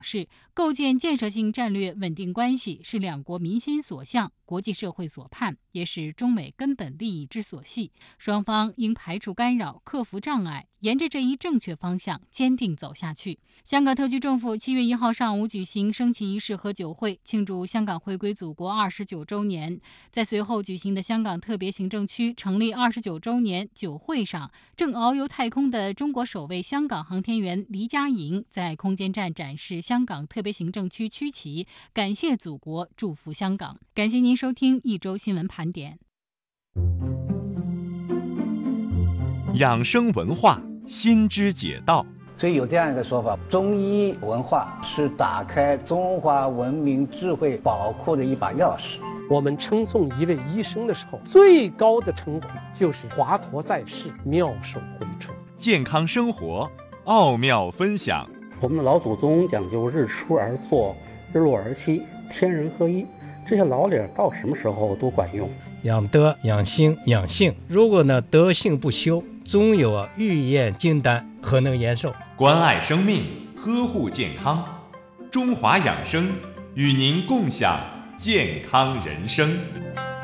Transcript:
示，构建建设性战略稳定关系是两国民心所向、国际社会所盼，也是中美根本利益之所系。双方应排除干扰，克服障碍，沿着这一正确方向坚定走下去。香港特区政府7月1号上午举行升旗仪式和酒会，庆祝香港回归祖国29周年。在随后举行的香港特别行政区成立29周年酒会上，正遨游太空的中国首位香港航天员黎佳莹在空间站展示香港特别行政区区旗，感谢祖国，祝福香港。感谢您收听一周新闻盘点。 养生文化，心知解道。 所以有这样一个说法，中医文化是打开中华文明智慧宝库的一把钥匙。 我们称颂一位医生的时候，最高的称呼就是华佗在世，妙手回春。 健康生活，奥妙分享。 我们的老祖宗讲究日出而作，日落而息，天人合一，这些老理到什么时候都管用。 养德、养心、养性，如果呢德性不修，总有欲验金丹，何能延寿？ 关爱生命，呵护健康，中华养生与您共享健康人生。